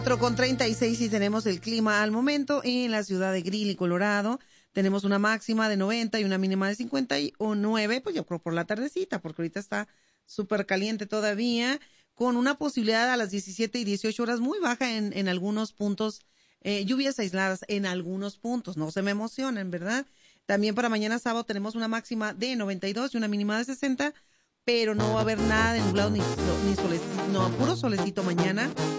4:36 y tenemos el clima al momento en la ciudad de Greeley, Colorado. Tenemos una máxima de 90 y una mínima de 59, pues yo creo por la tardecita, porque ahorita está súper caliente todavía, con una posibilidad a las 17 y 18 horas muy baja en algunos puntos, lluvias aisladas en algunos puntos, no se me emocionen, ¿verdad? También para mañana sábado tenemos una máxima de 92 y una mínima de 60, pero no va a haber nada de nublado ni solecito, no, puro solecito mañana.